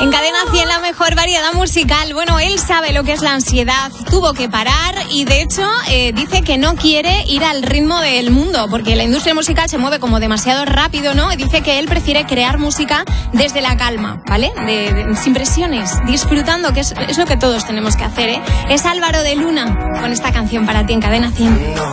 En Cadena 100, la mejor variedad musical. Bueno, él sabe lo que es la ansiedad, tuvo que parar y de hecho dice que no quiere ir al ritmo del mundo porque la industria musical se mueve como demasiado rápido, ¿no? Y dice que él prefiere crear música desde la calma, ¿vale? Sin presiones, disfrutando, que es lo que todos tenemos que hacer, ¿eh? Es Álvaro de Luna con esta canción para ti en Cadena 100.